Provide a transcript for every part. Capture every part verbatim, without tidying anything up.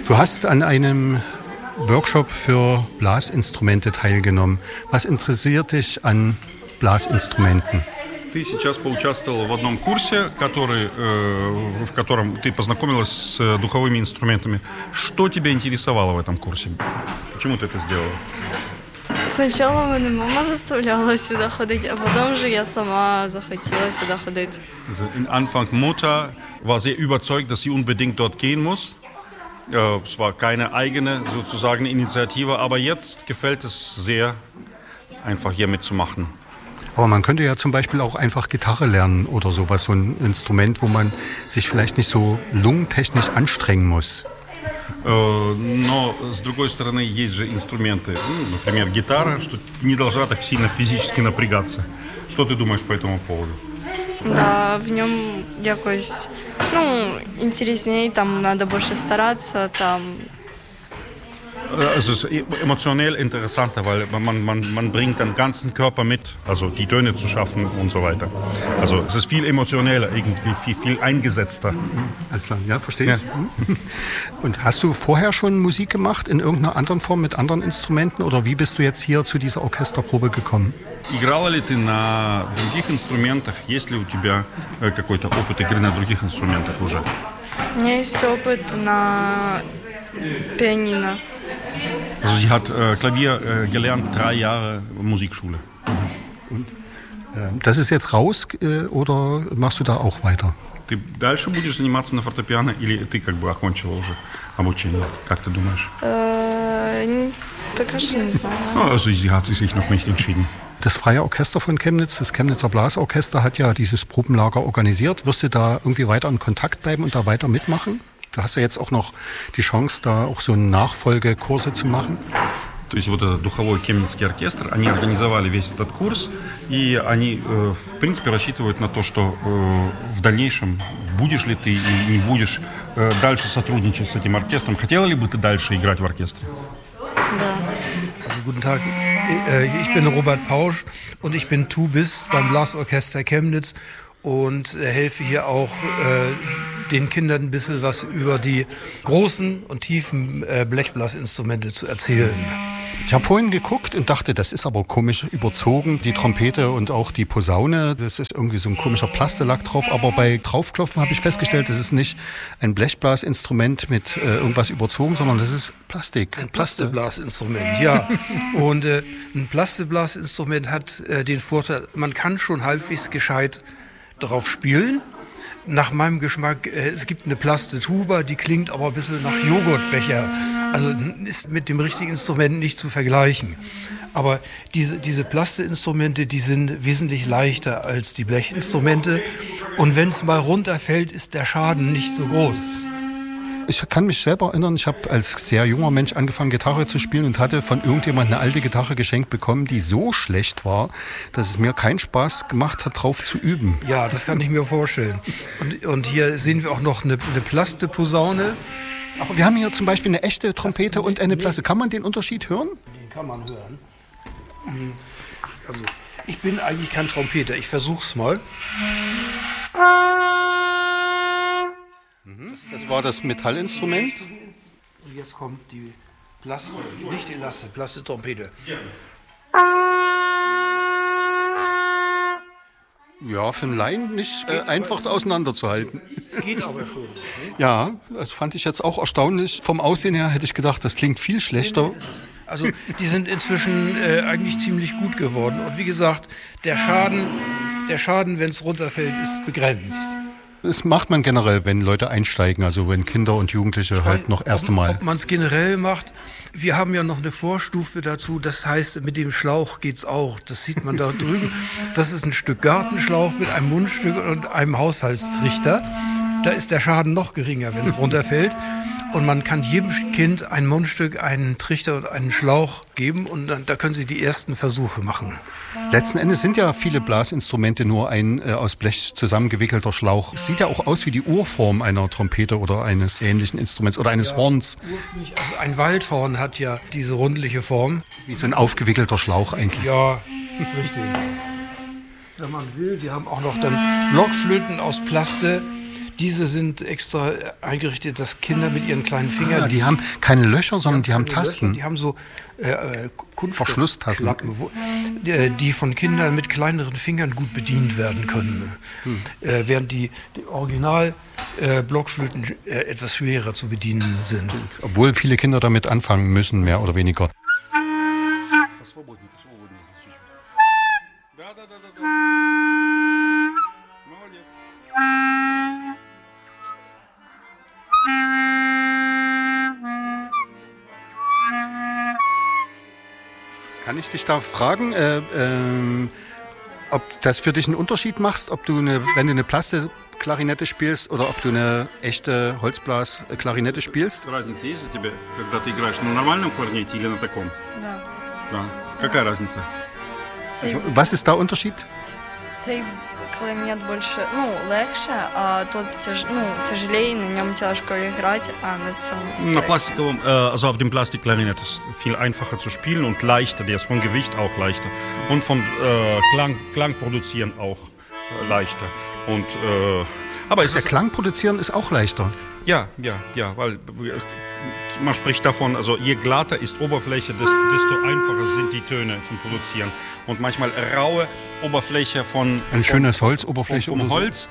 Du hast an einem Workshop für Blasinstrumente teilgenommen. Was interessiert dich an Blasinstrumenten? Ты сейчас поучаствовал в одном курсе, который, э, в котором ты познакомилась с духовыми инструментами. Что тебя интересовало в этом курсе? Почему ты это сделала? Сначала мене мама заставляла сюди ходити, а потім вже я сама захотіла сюди ходити. Also, in Anfang Mutter war sehr überzeugt, dass sie unbedingt dort gehen muss. Äh, es war keine eigene sozusagen Initiative, aber jetzt gefällt es sehr, einfach hier mitzumachen. Aber man könnte ja zum Beispiel auch einfach Gitarre lernen oder sowas, so ein Instrument, wo man sich vielleicht nicht so lungentechnisch anstrengen muss. Но, с другой стороны, есть же инструменты, ну, например, гитара, что ты не должна так сильно физически напрягаться. Что ты думаешь по этому поводу? Да, в ньому якось, ну, інтересніше, там треба більше старатися, там. Es ist emotionell interessanter, weil man, man, man bringt den ganzen Körper mit, also die Töne zu schaffen und so weiter. Also es ist viel emotioneller, irgendwie viel, viel eingesetzter. Alles klar, ja, verstehe ich. Ja. Und hast du vorher schon Musik gemacht in irgendeiner anderen Form mit anderen Instrumenten oder wie bist du jetzt hier zu dieser Orchesterprobe gekommen? Играла ли ты на других инструментах? Есть ли у тебя какой-то опыт игры на других инструментах уже? У меня есть опыт на пианино. Also sie hat äh, Klavier äh, gelernt, drei Jahre Musikschule. Und äh, das ist jetzt raus äh, oder machst du da auch weiter? Ты дальше будешь заниматься на фортепиано или ты как бы окончила уже обучение? Как ты думаешь? Äh, пока что не знаю. Also sie hat sich noch nicht entschieden. Das Freie Orchester von Chemnitz, das Chemnitzer Blasorchester, hat ja dieses Probenlager organisiert. Wirst du da irgendwie weiter in Kontakt bleiben und da weiter mitmachen? Du hast ja jetzt auch noch die Chance, da auch so Nachfolgekurse zu machen. То есть вот этот духовой Кемнитский оркестр, они организовали весь этот курс, и они, э, в принципе, рассчитывают на то, что э, в дальнейшем, будешь ли ты и не будешь э, дальше сотрудничать с этим оркестром. Хотела ли бы ты дальше играть в оркестре? Да. Also, guten Tag, ich bin Robert Pausch und ich bin Tubist beim Blasorchester Chemnitz und helfe hier auch äh, den Kindern ein bisschen was über die großen und tiefen äh, Blechblasinstrumente zu erzählen. Ich habe vorhin geguckt und dachte, das ist aber komisch überzogen, die Trompete und auch die Posaune, das ist irgendwie so ein komischer Plastelack drauf, aber bei Draufklopfen habe ich festgestellt, das ist nicht ein Blechblasinstrument mit äh, irgendwas überzogen, sondern das ist Plastik. Ein Plasteblasinstrument, ja. Und äh, ein Plasteblasinstrument hat äh, den Vorteil, man kann schon halbwegs gescheit drauf spielen. Nach meinem Geschmack, äh, es gibt eine Plastetuba, die klingt aber ein bisschen nach Joghurtbecher. Also ist mit dem richtigen Instrument nicht zu vergleichen. Aber diese, diese Plasteinstrumente, die sind wesentlich leichter als die Blechinstrumente. Und wenn es mal runterfällt, ist der Schaden nicht so groß. Ich kann mich selber erinnern, ich habe als sehr junger Mensch angefangen, Gitarre zu spielen und hatte von irgendjemandem eine alte Gitarre geschenkt bekommen, die so schlecht war, dass es mir keinen Spaß gemacht hat, drauf zu üben. Ja, das kann ich mir vorstellen. Und, und hier sehen wir auch noch eine, eine Plasteposaune. Aber wir haben hier zum Beispiel eine echte Trompete und eine Plaste. Kann man den Unterschied hören? Den kann man hören. Also, ich bin eigentlich kein Trompeter. Ich versuch's mal. Das war das Metallinstrument. Und jetzt kommt die Plaste, nicht die Laste, Plaste-Trompete. Ja, für einen Laien nicht äh, einfach auseinanderzuhalten. Geht aber schon. Ne? Ja, das fand ich jetzt auch erstaunlich. Vom Aussehen her hätte ich gedacht, das klingt viel schlechter. Also die sind inzwischen äh, eigentlich ziemlich gut geworden. Und wie gesagt, der Schaden, der Schaden, wenn es runterfällt, ist begrenzt. Das macht man generell, wenn Leute einsteigen, also wenn Kinder und Jugendliche halt noch erste Mal. Ob, ob man es generell macht, wir haben ja noch eine Vorstufe dazu, das heißt, mit dem Schlauch geht's auch. Das sieht man da drüben. Das ist ein Stück Gartenschlauch mit einem Mundstück und einem Haushaltstrichter. Da ist der Schaden noch geringer, wenn es runterfällt. Und man kann jedem Kind ein Mundstück, einen Trichter und einen Schlauch geben und dann, da können sie die ersten Versuche machen. Letzten Endes sind ja viele Blasinstrumente nur ein äh, aus Blech zusammengewickelter Schlauch. Sieht ja auch aus wie die Urform einer Trompete oder eines ähnlichen Instruments oder eines ja, Horns. Also ein Waldhorn hat ja diese rundliche Form. Wie so ein aufgewickelter Schlauch eigentlich. Ja, richtig. Wenn man will, wir haben auch noch dann Blockflöten aus Plaste. Diese sind extra eingerichtet, dass Kinder mit ihren kleinen Fingern... Ja, die haben keine Löcher, sondern die haben, die haben Tasten. Löcher, die haben so äh, Verschlusstasten, die, die von Kindern mit kleineren Fingern gut bedient werden können. Hm. Äh, während die, die Original-Blockflöten äh, etwas schwerer zu bedienen sind. Obwohl viele Kinder damit anfangen müssen, mehr oder weniger. Kann ich dich da fragen, äh, äh, ob das für dich einen Unterschied macht, ob du eine, wenn du eine Plastikklarinette spielst oder ob du eine echte Holzblasklarinette spielst? Разница есть у тебя, когда ты играешь на нормальном кларнете или на таком? Да. Да. Какая разница? Цей, Was ist da Unterschied? цей кларнет больше, ну, легше, а тот тяж, ну, тяжелее, на нем тяжко играть, а на цьому... Na, Plastikum, äh, also auf dem Plastikklarinett ist viel einfacher zu spielen und leichter, der ist vom Gewicht auch leichter und vom äh, Klang, Klang produzieren auch äh, leichter. Und, äh, aber es Der ist, Klang produzieren ist auch leichter. ja, ja, ja, weil äh, man spricht davon, also je glatter ist Oberfläche, desto, desto einfacher sind die Töne zum Produzieren. Und manchmal raue Oberfläche von... Ein schönes Holzoberfläche vom oder so. Holz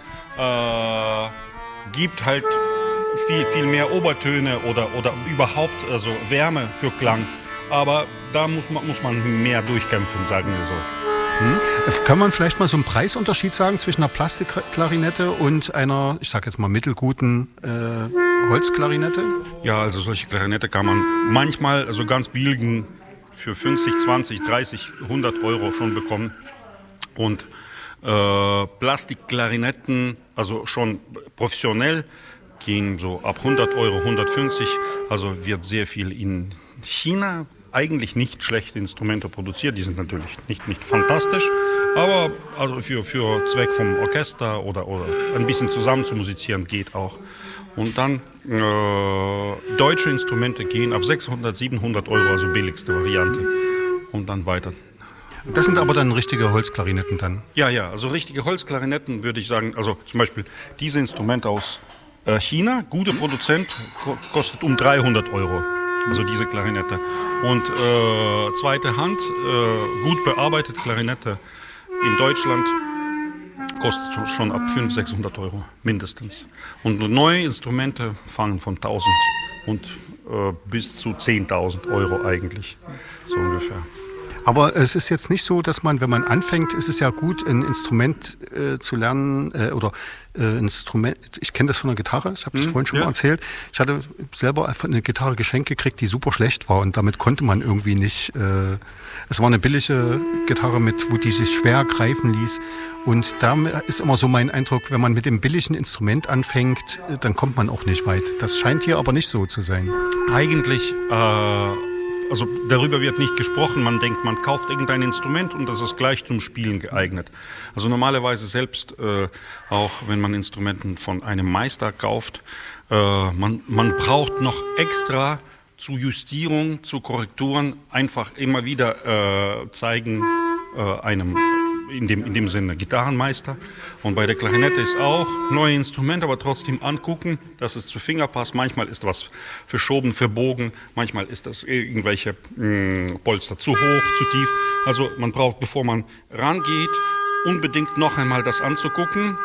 äh, gibt halt viel, viel mehr Obertöne oder, oder überhaupt also Wärme für Klang. Aber da muss man, muss man mehr durchkämpfen, sagen wir so. Hm. Kann man vielleicht mal so einen Preisunterschied sagen zwischen einer Plastikklarinette und einer, ich sag jetzt mal, mittelguten äh, Holzklarinette? Ja, also solche Klarinette kann man manchmal also ganz billigen für fünfzig, zwanzig, dreißig, hundert Euro schon bekommen. Und äh, Plastikklarinetten, also schon professionell, gehen so ab hundert Euro, hundertfünfzig. Also wird sehr viel in China eigentlich nicht schlechte Instrumente produziert. Die sind natürlich nicht, nicht fantastisch, aber also für, für Zweck vom Orchester oder, oder ein bisschen zusammen zu musizieren geht auch. Und dann äh, deutsche Instrumente gehen ab sechshundert, siebenhundert Euro, also billigste Variante. Und dann weiter. Das sind aber dann richtige Holzklarinetten dann? Ja, ja, also richtige Holzklarinetten würde ich sagen, also zum Beispiel diese Instrumente aus äh, China, guter Produzent, ko- kostet um dreihundert Euro. Also diese Klarinette. Und äh, zweite Hand, äh, gut bearbeitet Klarinette in Deutschland kostet schon ab fünfhundert, sechshundert Euro mindestens. Und neue Instrumente fangen von tausend und äh, bis zu zehntausend Euro eigentlich, so ungefähr. Aber es ist jetzt nicht so, dass man, wenn man anfängt, ist es ja gut, ein Instrument äh, zu lernen äh, oder äh, Instrument. Ich kenne das von der Gitarre. Ich habe das Hm, vorhin schon ja. mal erzählt. Ich hatte selber einfach eine Gitarre geschenkt gekriegt, die super schlecht war und damit konnte man irgendwie nicht. Äh, es war eine billige Gitarre mit, wo die sich schwer greifen ließ. Und da ist immer so mein Eindruck, wenn man mit dem billigen Instrument anfängt, äh, dann kommt man auch nicht weit. Das scheint hier aber nicht so zu sein. Eigentlich, äh, also darüber wird nicht gesprochen. Man denkt, man kauft irgendein Instrument und das ist gleich zum Spielen geeignet. Also normalerweise selbst, äh, auch wenn man Instrumenten von einem Meister kauft, äh, man, man braucht noch extra zu Justierung, zu Korrekturen einfach immer wieder äh, zeigen äh, einem in dem, in dem Sinne Gitarrenmeister. Und bei der Klarinette ist auch neue Instrument, aber trotzdem angucken, dass es zu Finger passt. Manchmal ist was verschoben, verbogen, manchmal ist das irgendwelche mh, Polster zu hoch, zu tief. Also man braucht, bevor man rangeht, unbedingt noch einmal das anzugucken,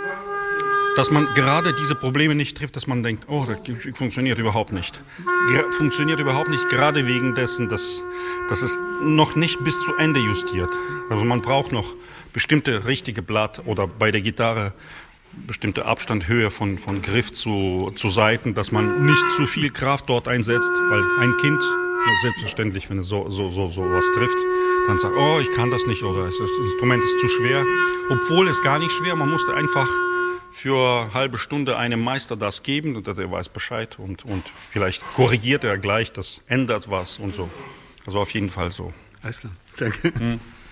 dass man gerade diese Probleme nicht trifft, dass man denkt, oh, das funktioniert überhaupt nicht. Ger- funktioniert überhaupt nicht, gerade wegen dessen, dass, dass es noch nicht bis zu Ende justiert. Also man braucht noch bestimmte richtige Blatt oder bei der Gitarre bestimmte Abstand, Höhe von, von Griff zu, zu Saiten, dass man nicht zu viel Kraft dort einsetzt, weil ein Kind, selbstverständlich, wenn es so, so, so, so was trifft, dann sagt, oh, ich kann das nicht oder das Instrument ist zu schwer. Obwohl es gar nicht schwer, man musste einfach für eine halbe Stunde einem Meister das geben, und der weiß Bescheid und, und vielleicht korrigiert er gleich, das ändert was und so. Also auf jeden Fall so. Alles klar, danke. Hm.